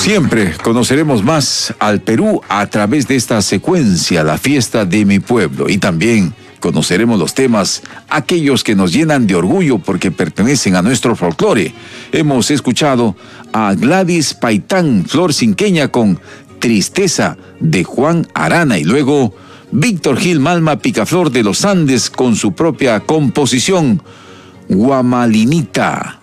Siempre conoceremos más al Perú a través de esta secuencia, la fiesta de mi pueblo, y también conoceremos los temas, aquellos que nos llenan de orgullo porque pertenecen a nuestro folclore. Hemos escuchado a Gladys Paitán, Flor Cinqueña con Tristeza de Juan Arana, y luego Víctor Gil Malma Picaflor de los Andes con su propia composición, Guamalinita.